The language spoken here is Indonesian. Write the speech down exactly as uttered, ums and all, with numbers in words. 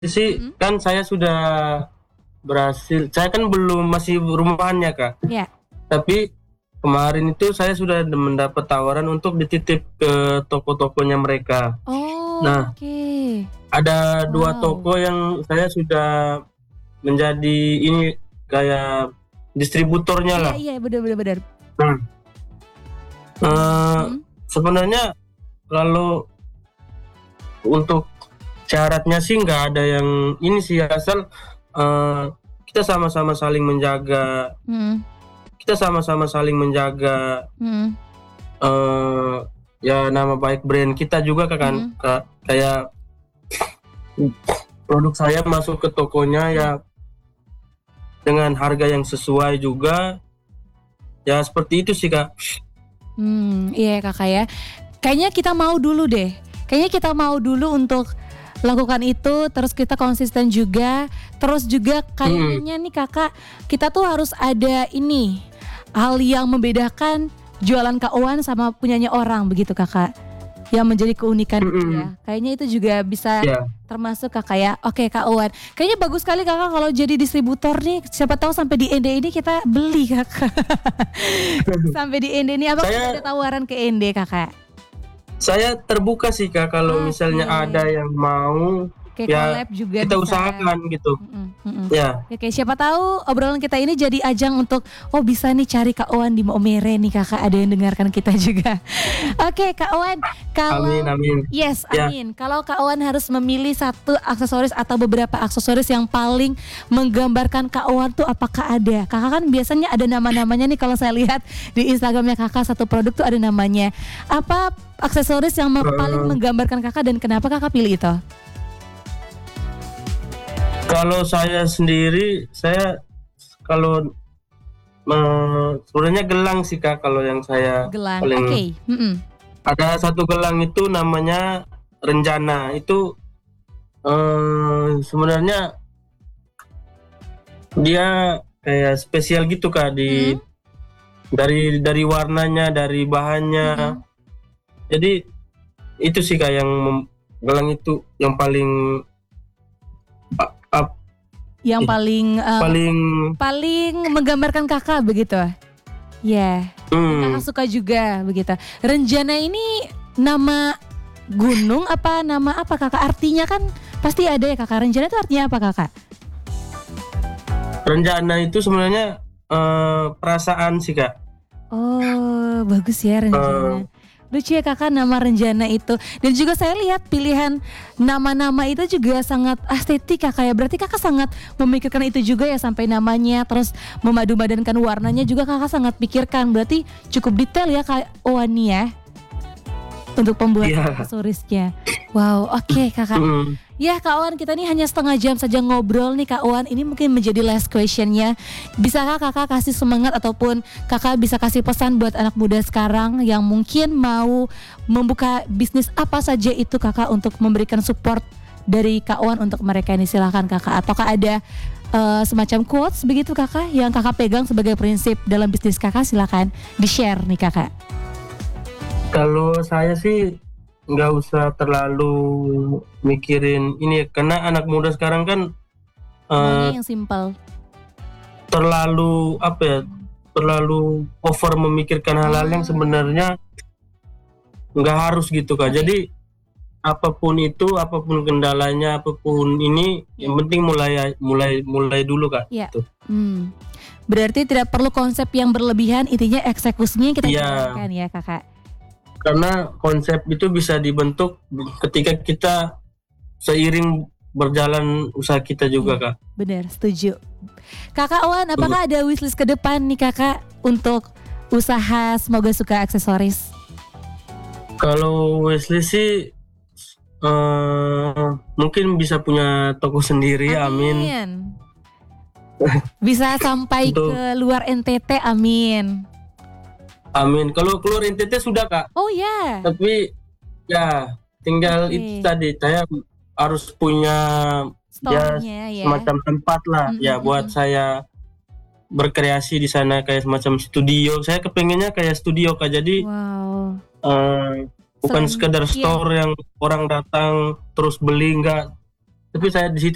sih Mhm. kan saya sudah berhasil saya kan belum masih rumahannya, Kak. Iya. Tapi kemarin itu saya sudah mendapat tawaran untuk dititip ke toko-tokonya mereka. Nah, Oke. ada dua Wow. toko yang saya sudah menjadi ini kayak distributornya Iya lah. iya, bener bener bener. Nah, eee, Mhm. sebenarnya kalau untuk syaratnya sih nggak ada yang ini sih, asal, eee, kita sama-sama saling menjaga Mhm. kita sama-sama saling menjaga Mhm. eee, ya nama baik brand kita juga Kak, kan, Mhm. Kak, kayak produk saya masuk ke tokonya ya Iya. dengan harga yang sesuai juga. Ya seperti itu sih, Kak. Mmm, iya ya, Kakak, ya. Kayaknya kita mau dulu deh, kayaknya kita mau dulu untuk lakukan itu, terus kita konsisten juga, terus juga Mhm. kayaknya nih Kakak, kita tuh harus ada ini, hal yang membedakan jualan Kak Owan sama punyanya orang begitu, Kakak. Yang menjadi keunikan itu Mhm. ya. Kayaknya itu juga bisa Iya. termasuk Kakak ya. Oke, Kak Owan, kayaknya bagus sekali Kakak kalau jadi distributor nih, siapa tahu sampai di Ende ini kita beli, Kakak. Sampai di Ende ini apakah sudah ada Saya tawaran ke Ende, Kakak? Saya terbuka sih, Kak, kalau misalnya ada Oke. yang mau, Oke, ya collab juga kita bisa. usahakan gitu. Mhm mhm. Ya. Oke, siapa tahu obrolan kita ini jadi ajang untuk, oh bisa nih cari Kak Owan di Maumere nih, Kakak, ada yang dengarkan kita juga. Oke, Kak Owan, Amin kalau amin. yes, Ya. amin. Kalau Kak Owan harus memilih satu aksesoris atau beberapa aksesoris yang paling menggambarkan Kak Owan tuh apakah ada? Kakak kan biasanya ada nama-namanya nih kalau saya lihat di Instagram-nya Kakak, satu produk tuh ada namanya. Apa aksesoris yang me paling Heeh. menggambarkan Kakak dan kenapa Kakak pilih itu? Kalau saya sendiri, saya kalau eee, sebenarnya gelang sih, Kak, kalau yang saya Gelang, paling oke, mhm. ada satu gelang itu namanya Renjana, itu, eee, sebenarnya dia kayak spesial gitu, Kak, di Mhm. dari dari warnanya, dari bahannya. Mhm. Jadi itu sih, Kak, yang mem gelang itu yang paling a ap Yang ih, paling, eee, paling paling menggambarkan Kakak begitu? Iya, yang Kakak Mmm. suka juga begitu. Renjana ini nama gunung apa nama apa, Kakak? Artinya kan pasti ada ya, Kakak. Renjana itu artinya apa, Kakak? Renjana itu sebenarnya, eee, perasaan sih, Kak. Oh, bagus ya Eee Renjana. Lucu ya, Kakak, nama Renjana itu. Dan juga saya lihat pilihan nama-nama itu juga sangat estetik, Kakak, ya. Berarti Kakak sangat memikirkan itu juga ya sampai namanya, terus memadu-padankan warnanya juga Kakak sangat pikirkan. Berarti cukup detail ya, Kak Owan nih ya, untuk pembuatan Iya. aksesorisnya. Wow, oke, Kakak. Mhm. Ya, Kak Owan, kita nih hanya setengah jam saja ngobrol nih, Kak Owan. Ini mungkin menjadi last question-nya. Bisakah Kakak kasih semangat ataupun Kakak bisa kasih pesan buat anak muda sekarang yang mungkin mau membuka bisnis apa saja itu, Kakak, untuk memberikan support dari Kak Owan untuk mereka ini, silahkan, Kakak. Ataukah ada, eee, semacam quotes begitu, Kakak, yang Kakak pegang sebagai prinsip dalam bisnis Kakak, silakan di-share nih, Kakak. Kalau saya sih nggak usah terlalu mikirin ini ya, karena anak muda sekarang kan, Maunya eee yang simpel. terlalu apa ya, terlalu over memikirkan hal-hal yang Ah. sebenarnya nggak harus gitu, Kak. Oke. Jadi apapun itu, apapun kendalanya, apapun ini, Iya. yang penting mulai a mulai mulai dulu, Kak, Iya, gitu. mmm. Berarti tidak perlu konsep yang berlebihan, intinya eksekusinya yang kita Iya. jalankan ya, Kakak? Karena konsep itu bisa dibentuk ketika kita seiring berjalan usaha kita juga, Iya, Kak. bener, setuju. Kakak Owan, Mhm. apakah ada wishlist ke depan nih, Kakak, untuk usaha Semoga Suka Aksesoris? Kalau wishlist sih, eee, mungkin bisa punya toko sendiri, amin. Amin. Bisa sampai Untuk ke luar N T T, amin. Amin. Kalau keluar N T T sudah, Kak. Oh, ya? Tapi ya tinggal itu Oke. tadi, saya harus punya ya Store-nya ya? semacam tempat lah Mhm ya buat mhm. saya berkreasi di sana kayak semacam studio. Saya kepengennya kayak studio, Kak. Jadi, Wow. eee, bukan Selain sekedar iya. store yang orang datang terus beli, enggak. Tapi saya di situ